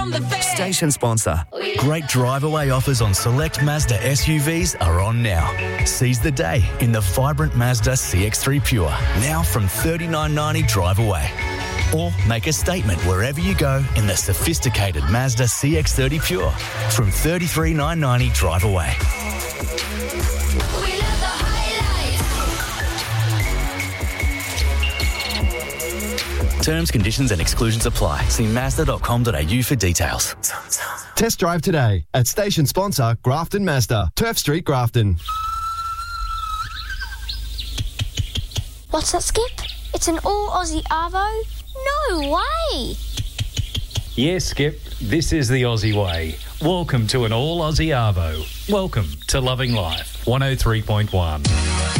from the fair. Station sponsor. Great drive-away offers on select Mazda SUVs are on now. Seize the day in the vibrant Mazda CX-3 Pure. Now from $39.90 drive away. Or make a statement wherever you go in the sophisticated Mazda CX-30 Pure from $33,990 drive away. We love the highlights. Terms, conditions and exclusions apply. See mazda.com.au for details. Test drive today at station sponsor Grafton Mazda, Turf Street, Grafton. What's that, Skip? It's an all-Aussie Arvo? No way! Yes, Skip, this is the Aussie way. Welcome to an all-Aussie Arvo. Welcome to Loving Life, 103.1.